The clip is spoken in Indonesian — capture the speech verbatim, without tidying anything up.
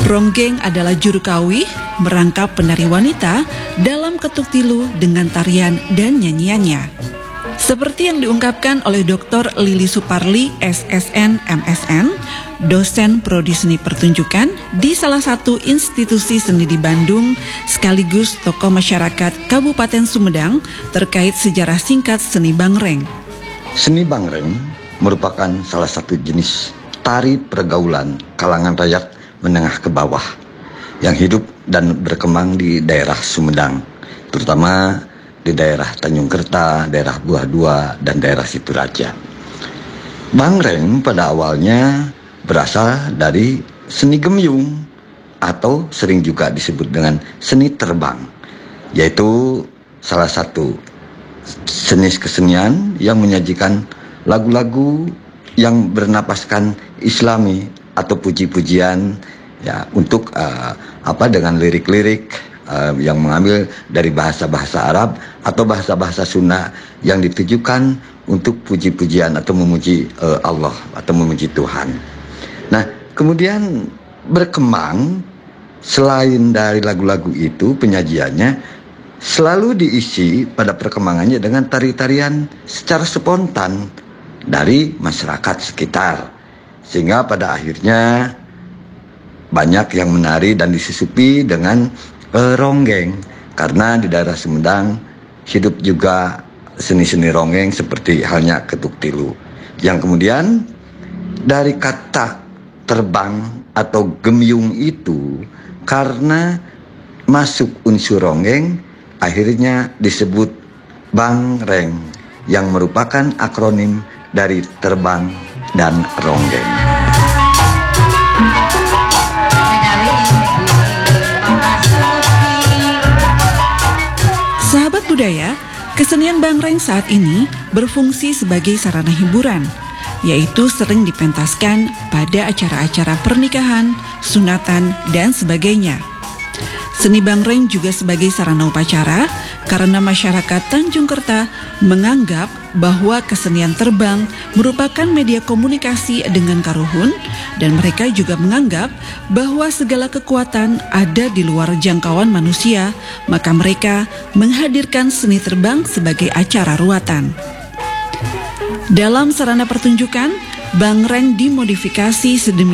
Ronggeng adalah juru kawih merangkap penari wanita dalam ketuk tilu dengan tarian dan nyanyiannya. Seperti yang diungkapkan oleh Doktor Lili Suparli, S S N M S N, dosen prodi seni pertunjukan di salah satu institusi seni di Bandung, sekaligus tokoh masyarakat Kabupaten Sumedang terkait sejarah singkat seni Bangreng. Seni Bangreng merupakan salah satu jenis tari pergaulan kalangan rakyat menengah ke bawah yang hidup dan berkembang di daerah Sumedang, terutama di daerah Tanjung Kerta, daerah Buah Dua, dan daerah Situraja. Bangreng pada awalnya berasal dari seni gemyung atau sering juga disebut dengan seni terbang, yaitu salah satu jenis kesenian yang menyajikan lagu-lagu yang bernapaskan Islami atau puji-pujian ya untuk uh, apa dengan lirik-lirik uh, yang mengambil dari bahasa-bahasa Arab atau bahasa-bahasa Sunda yang ditujukan untuk puji-pujian atau memuji uh, Allah atau memuji Tuhan. Nah, kemudian berkembang selain dari lagu-lagu itu penyajiannya selalu diisi pada perkembangannya dengan tari-tarian secara spontan dari masyarakat sekitar. Sehingga pada akhirnya banyak yang menari dan disusupi dengan uh, ronggeng. Karena di daerah Sumedang hidup juga seni-seni ronggeng seperti halnya ketuk tilu. Yang kemudian dari kata terbang atau gemyung itu karena masuk unsur ronggeng akhirnya disebut Bangreng yang merupakan akronim dari terbang dan ronggeng. Sahabat budaya, kesenian Bangreng saat ini berfungsi sebagai sarana hiburan, yaitu sering dipentaskan pada acara-acara pernikahan, sunatan, dan sebagainya. Seni Bangreng juga sebagai sarana upacara karena masyarakat Tanjung Kerta menganggap bahwa kesenian terbang merupakan media komunikasi dengan karuhun dan mereka juga menganggap bahwa segala kekuatan ada di luar jangkauan manusia, maka mereka menghadirkan seni terbang sebagai acara ruatan. Dalam sarana pertunjukan, Bangreng dimodifikasi sedemikian